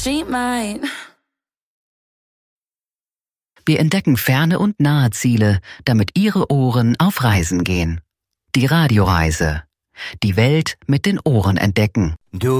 she might. Wir entdecken ferne und nahe Ziele, damit Ihre Ohren auf Reisen gehen. Die Radioreise. Die Welt mit den Ohren entdecken.